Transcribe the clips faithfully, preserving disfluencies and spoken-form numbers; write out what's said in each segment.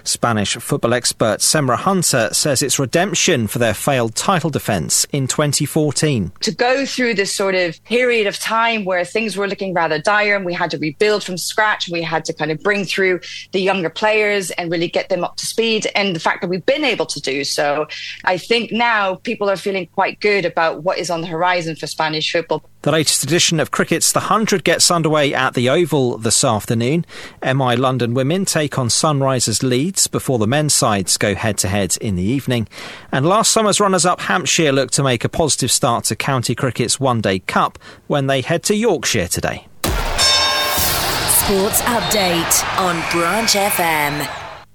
Spanish football expert Semra Hunter says it's redemption for their failed title defence in twenty fourteen. To go through this sort of period of time where things were looking rather dire and we had to rebuild from scratch, we had to kind of bring through the younger players and really get them up to speed, and the fact that we've been able to do so, I think now people are feeling quite good about what is on the horizon for Spanish football. The latest edition of Cricket's The Hundred gets underway at the Oval this afternoon. M I London women take on Sunrisers Leeds before the men's sides go head-to-head in the evening. And last summer's runners-up Hampshire look to make a positive start to County Cricket's One Day Cup when they head to Yorkshire today. Sports Update on Branch F M.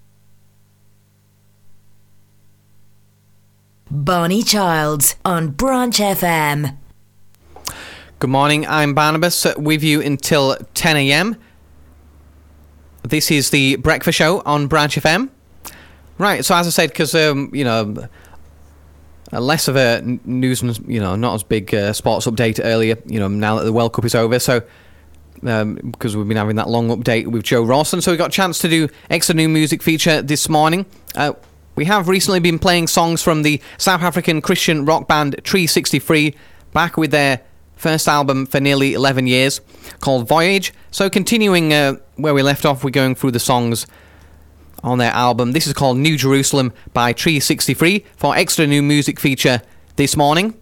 Barney Childs on Branch F M. Good morning, I'm Barnabas, with you until ten a.m. This is the Breakfast Show on Branch F M. Right, so as I said, because, um, you know, less of a news and, you know, not as big uh, sports update earlier, you know, now that the World Cup is over, so, um, because we've been having that long update with Joe Rawson, so we got a chance to do extra new music feature this morning. Uh, we have recently been playing songs from the South African Christian rock band Tree sixty-three, back with their first album for nearly eleven years, called Voyage. So continuing uh, where we left off, we're going through the songs on their album. This is called New Jerusalem by Tree sixty-three for extra new music feature this morning.